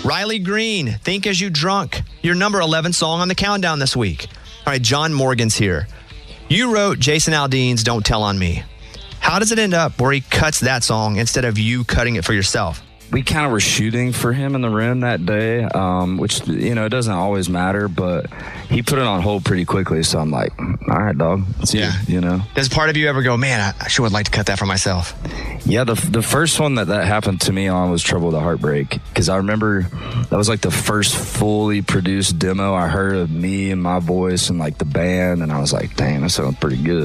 Riley Green, Think As You Drunk, your number 11 song on the countdown this week. All right, John Morgan's here. You wrote Jason Aldean's Don't Tell on Me. How does it end up where he cuts that song instead of you cutting it for yourself? We kind of were shooting for him in the room that day, which, it doesn't always matter, but he put it on hold pretty quickly. So I'm like, all right, dog. Let's do it. Does part of you ever go, man, I sure would like to cut that for myself? Yeah, the first one that happened to me on was Trouble to Heartbreak, because I remember that was like the first fully produced demo I heard of me and my voice and like the band, and I was like, dang, that sounds pretty good.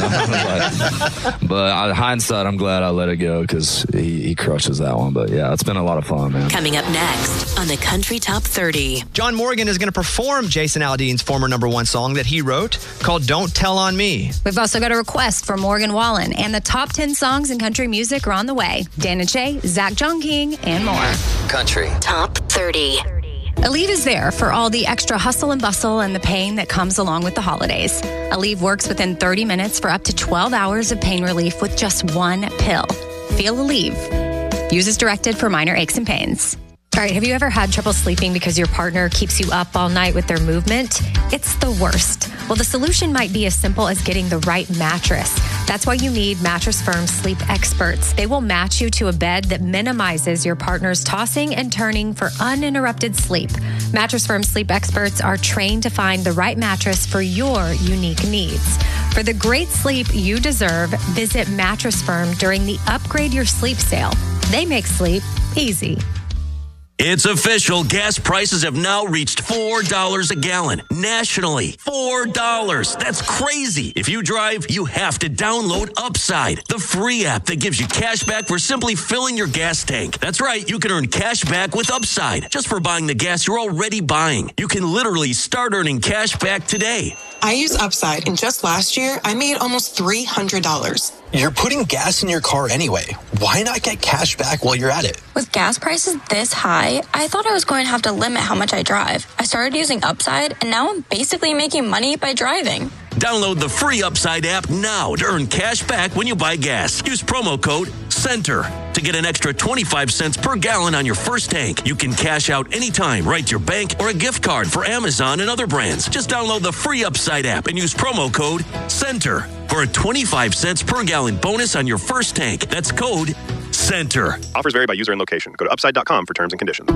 But hindsight, I'm glad I let it go because he crushes that one. But yeah, it's been a lot of fun, man. Coming up next on the Country Top 30. John Morgan is going to perform Jason Aldean's former number 1 song that he wrote called Don't Tell on Me. We've also got a request from Morgan Wallen, and the top 10 songs in country music are on the way. Dan and Shay, Zach John King, and more. Country Top 30. Aleve is there for all the extra hustle and bustle and the pain that comes along with the holidays. Aleve works within 30 minutes for up to 12 hours of pain relief with just one pill. Feel Aleve. Use as directed for minor aches and pains. All right, have you ever had trouble sleeping because your partner keeps you up all night with their movement? It's the worst. Well, the solution might be as simple as getting the right mattress. That's why you need Mattress Firm Sleep Experts. They will match you to a bed that minimizes your partner's tossing and turning for uninterrupted sleep. Mattress Firm Sleep Experts are trained to find the right mattress for your unique needs. For the great sleep you deserve, visit Mattress Firm during the Upgrade Your Sleep sale. They make sleep easy. It's official. Gas prices have now reached $4 a gallon nationally. $4. That's crazy. If you drive, you have to download Upside, the free app that gives you cash back for simply filling your gas tank. That's right. You can earn cash back with Upside just for buying the gas you're already buying. You can literally start earning cash back today. I use Upside, and just last year, I made almost $300. You're putting gas in your car anyway. Why not get cash back while you're at it? With gas prices this high, I thought I was going to have to limit how much I drive. I started using Upside, and now I'm basically making money by driving. Download the free Upside app now to earn cash back when you buy gas. Use promo code CENTER to get an extra 25 cents per gallon on your first tank. You can cash out anytime, right to your bank, or a gift card for Amazon and other brands. Just download the free Upside app and use promo code CENTER for a 25 cents per gallon bonus on your first tank. That's code CENTER. Offers vary by user and location. Go to upside.com for terms and conditions.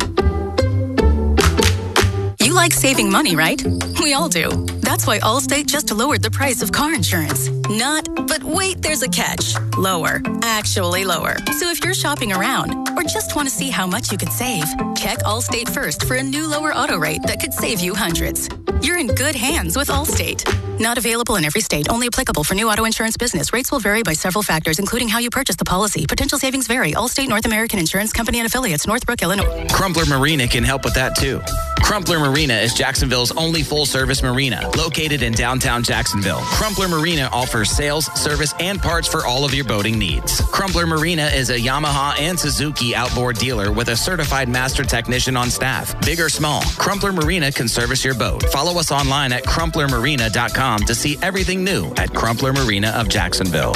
You like saving money, right? We all do. That's why Allstate just lowered the price of car insurance. Not, but wait, there's a catch. Lower. Actually lower. So if you're shopping around or just want to see how much you could save, check Allstate first for a new lower auto rate that could save you hundreds. You're in good hands with Allstate. Not available in every state. Only applicable for new auto insurance business. Rates will vary by several factors, including how you purchase the policy. Potential savings vary. Allstate North American Insurance Company and Affiliates, Northbrook, Illinois. Crumpler Marina can help with that, too. Crumpler Marina is Jacksonville's only full-service marina, located in downtown Jacksonville. Crumpler Marina offers sales, service, and parts for all of your boating needs. Crumpler Marina is a Yamaha and Suzuki outboard dealer with a certified master technician on staff. Big or small, Crumpler Marina can service your boat. Follow us online at crumplermarina.com to see everything new at Crumpler Marina of Jacksonville.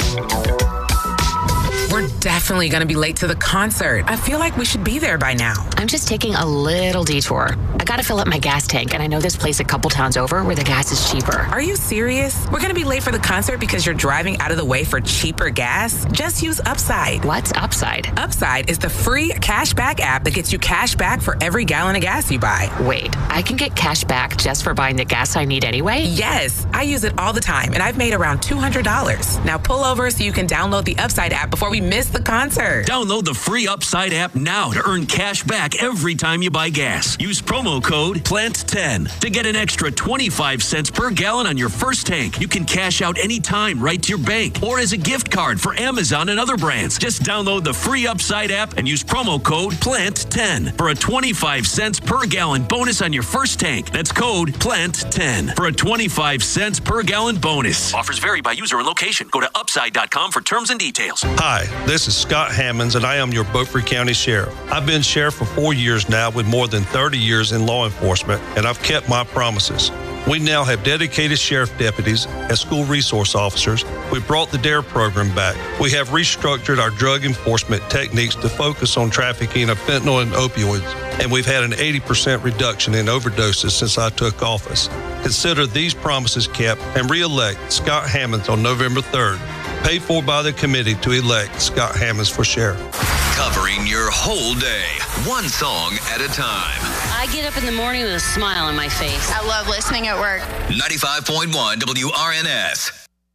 We're definitely going to be late to the concert. I feel like we should be there by now. I'm just taking a little detour. I got to fill up my gas tank, and I know this place a couple towns over where the gas is cheaper. Are you serious? We're going to be late for the concert because you're driving out of the way for cheaper gas? Just use Upside. What's Upside? Upside is the free cash back app that gets you cash back for every gallon of gas you buy. Wait, I can get cash back just for buying the gas I need anyway? Yes, I use it all the time, and I've made around $200. Now pull over so you can download the Upside app before we miss the concert. Download the free Upside app now to earn cash back every time you buy gas. Use promo code PLANT10 to get an extra 25 cents per gallon on your first tank. You can cash out anytime right to your bank or as a gift card for Amazon and other brands. Just download the free Upside app and use promo code PLANT10 for a 25 cents per gallon bonus on your first tank. That's code PLANT10 for a 25 cents per gallon bonus. Offers vary by user and location. Go to upside.com for terms and details. Hi, this is Scott Hammonds, and I am your Beaufort County Sheriff. I've been sheriff for 4 years now with more than 30 years in law enforcement, and I've kept my promises. We now have dedicated sheriff deputies as school resource officers. We brought the DARE program back. We have restructured our drug enforcement techniques to focus on trafficking of fentanyl and opioids. and we've had an 80% reduction in overdoses since I took office. Consider these promises kept and re-elect Scott Hammonds on November 3rd. Paid for by the committee to elect Scott Hammonds for sheriff. Covering your whole day, one song at a time. I get up in the morning with a smile on my face. I love listening at work. 95.1 WRNS.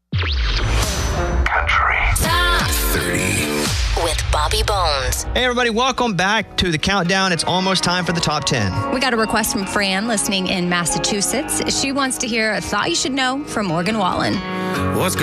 Country Top 30. with Bobby Bones. Hey, everybody, welcome back to the countdown. It's almost time for the top 10. We got a request from Fran listening in Massachusetts. She wants to hear a Thought You Should Know from Morgan Wallen. What's going